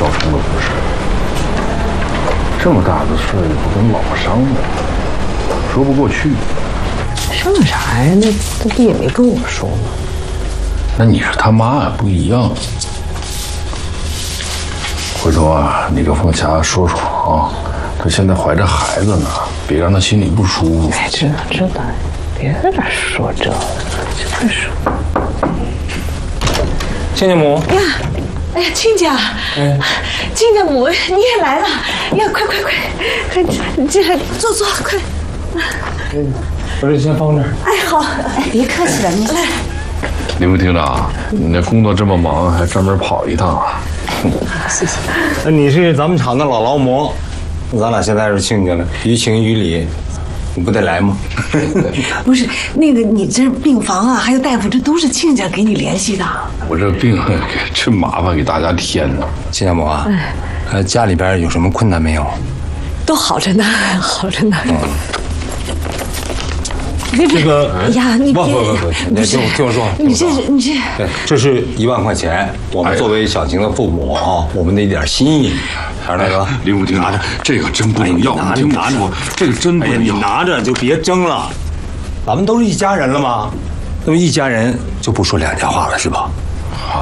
造成的不是。这么大的事也不跟老商量，说不过去。 商量啥呀？那他爹也没跟我说嘛。 那你是他妈呀，不一样。回头啊，你跟凤霞说说啊，她现在怀着孩子呢，别让她心里不舒服。 哎，知道，别在这说这，就快说。 亲家母呀，哎呀，亲家，亲家母，你也来了呀！快，你进来坐，快。 我这先放这儿。 哎，好，哎，别客气了，你来。 林副厅长，你这工作这么忙，还专门跑一趟啊？ 谢谢。 你是咱们厂的老劳模，咱俩现在是亲家了，于情于理，你不得来吗？ 不是那个，你这病房啊，还有大夫，这都是亲家给你联系的。 我这病真麻烦，给大家添的。 亲家母啊，家里边有什么困难没有？ 都好着呢。 这个， 哎呀，你别， 你听我说， 你这， 对，这是1万块钱，我们作为小晴的父母啊，我们的一点心意。还是那个， 林副厅长，这个真不能要，你听我说，这个真不能要。 你拿着就别争了，咱们都是一家人了吗？那么一家人就不说两家话了，是吧？